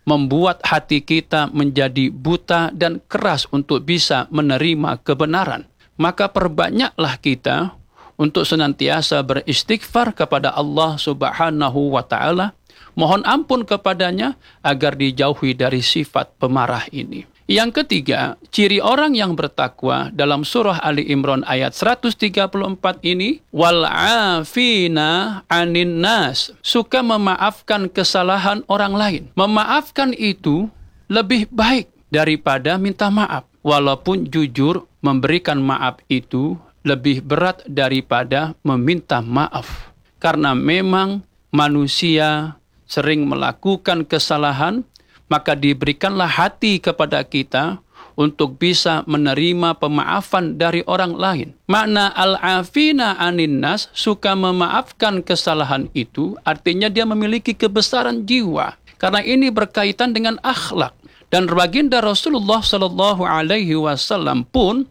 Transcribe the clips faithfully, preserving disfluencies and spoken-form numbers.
membuat hati kita menjadi buta dan keras untuk bisa menerima kebenaran. Maka perbanyaklah kita untuk senantiasa beristighfar kepada Allah Subhanahu wa Ta'ala, mohon ampun kepadanya agar dijauhi dari sifat pemarah ini. Yang ketiga, ciri orang yang bertakwa dalam surah Ali Imran ayat seratus tiga puluh empat ini, wal'afina 'anin nas, suka memaafkan kesalahan orang lain. Memaafkan itu lebih baik daripada minta maaf. Walaupun jujur, memberikan maaf itu lebih berat daripada meminta maaf. Karena memang manusia sering melakukan kesalahan, maka diberikanlah hati kepada kita untuk bisa menerima pemaafan dari orang lain. Makna al-afina 'anin nas, suka memaafkan kesalahan itu, artinya dia memiliki kebesaran jiwa. Karena ini berkaitan dengan akhlak. Dan baginda Rasulullah Sallallahu Alaihi Wasallam pun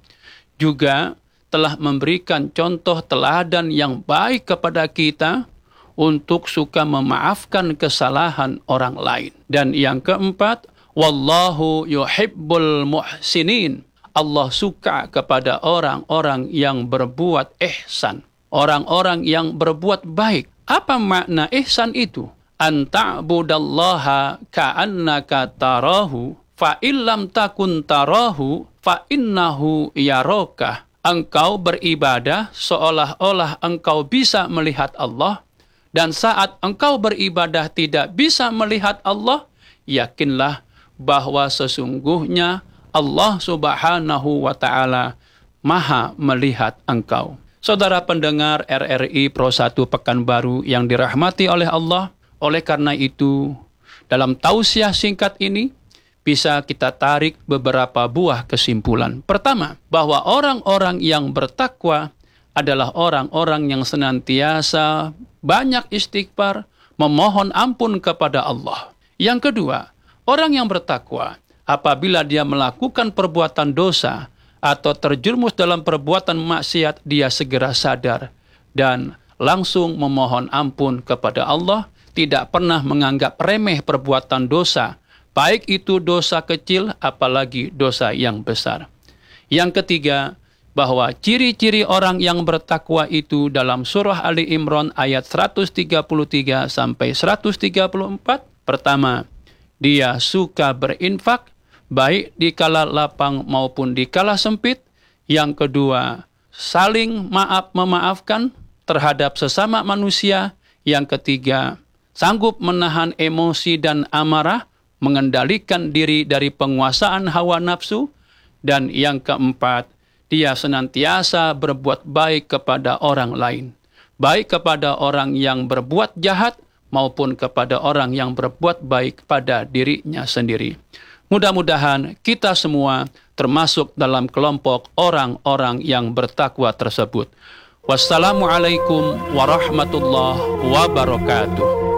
juga telah memberikan contoh teladan yang baik kepada kita untuk suka memaafkan kesalahan orang lain. Dan yang keempat, wallahu yuhibbul muhsinin. Allah suka kepada orang-orang yang berbuat ihsan, orang-orang yang berbuat baik. Apa makna ihsan itu? An ta'budallaha ka'annaka tarahu fa illam takun tarahu fa innahu yaraka. Engkau beribadah seolah-olah engkau bisa melihat Allah. Dan saat engkau beribadah tidak bisa melihat Allah, yakinlah bahwa sesungguhnya Allah Subhanahu wa Ta'ala Maha melihat engkau. Saudara pendengar R R I Pro satu Pekanbaru yang dirahmati oleh Allah, oleh karena itu, dalam tausiah singkat ini, bisa kita tarik beberapa buah kesimpulan. Pertama, bahwa orang-orang yang bertakwa adalah orang-orang yang senantiasa banyak istighfar, memohon ampun kepada Allah. Yang kedua, orang yang bertakwa, apabila dia melakukan perbuatan dosa atau terjerumus dalam perbuatan maksiat, dia segera sadar dan langsung memohon ampun kepada Allah, tidak pernah menganggap remeh perbuatan dosa, baik itu dosa kecil apalagi dosa yang besar. Yang ketiga, bahwa ciri-ciri orang yang bertakwa itu dalam surah Ali Imran ayat seratus tiga puluh tiga sampai seratus tiga puluh empat. Pertama, dia suka berinfak baik di kala lapang maupun di kala sempit. Yang kedua, saling maaf memaafkan terhadap sesama manusia. Yang ketiga, sanggup menahan emosi dan amarah, mengendalikan diri dari penguasaan hawa nafsu. Dan yang keempat, dia senantiasa berbuat baik kepada orang lain, baik kepada orang yang berbuat jahat maupun kepada orang yang berbuat baik pada dirinya sendiri. Mudah-mudahan kita semua termasuk dalam kelompok orang-orang yang bertakwa tersebut. Wassalamualaikum warahmatullahi wabarakatuh.